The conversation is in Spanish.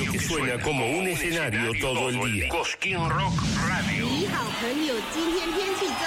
que suena como un escenario todo el día. Cosquín Rock Radio. 你好朋友，今天天气